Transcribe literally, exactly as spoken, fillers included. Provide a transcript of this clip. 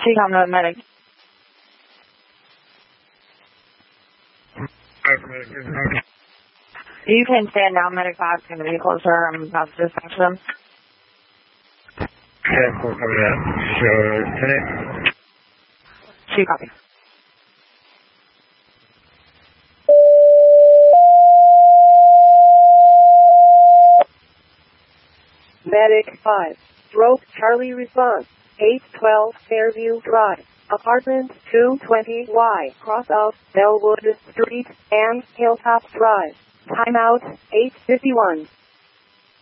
She got the medic. You can stand down, medic five's going to be closer. I'm about to dispatch them. ten four coming out. So, ten. She copy. Medic five. Stroke Charlie response. eight twelve Fairview Drive. Apartment two twenty Y. Cross out Bellwood Street and Hilltop Drive. Timeout eight fifty-one.